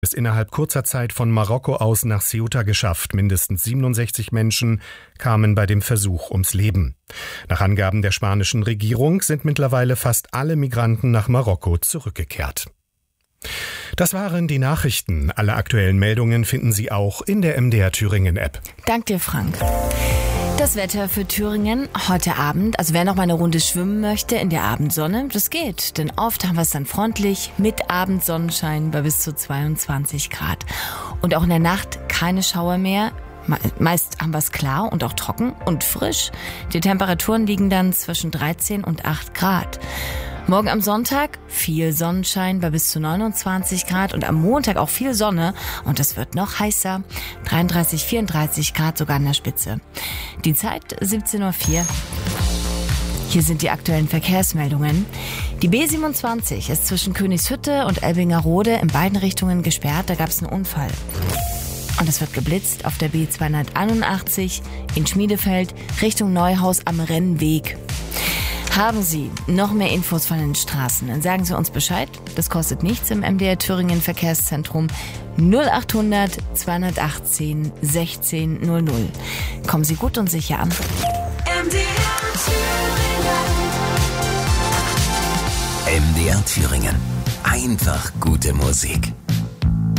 Es innerhalb kurzer Zeit von Marokko aus nach Ceuta geschafft. Mindestens 67 Menschen kamen bei dem Versuch ums Leben. Nach Angaben der spanischen Regierung sind mittlerweile fast alle Migranten nach Marokko zurückgekehrt. Das waren die Nachrichten. Alle aktuellen Meldungen finden Sie auch in der MDR Thüringen App. Dank dir, Frank. Das Wetter für Thüringen heute Abend, also wer noch mal eine Runde schwimmen möchte in der Abendsonne, das geht. Denn oft haben wir es dann freundlich mit Abendsonnenschein bei bis zu 22 Grad. Und auch in der Nacht keine Schauer mehr. Meist haben wir es klar und auch trocken und frisch. Die Temperaturen liegen dann zwischen 13 und 8 Grad. Morgen am Sonntag viel Sonnenschein bei bis zu 29 Grad und am Montag auch viel Sonne und es wird noch heißer, 33, 34 Grad sogar an der Spitze. Die Zeit 17:04 Uhr. Hier sind die aktuellen Verkehrsmeldungen. Die B27 ist zwischen Königshütte und Elbingerode in beiden Richtungen gesperrt, da gab es einen Unfall. Und es wird geblitzt auf der B281 in Schmiedefeld Richtung Neuhaus am Rennweg. Haben Sie noch mehr Infos von den Straßen, dann sagen Sie uns Bescheid. Das kostet nichts im MDR Thüringen Verkehrszentrum 0800 218 1600. Kommen Sie gut und sicher an. MDR Thüringen. Einfach gute Musik.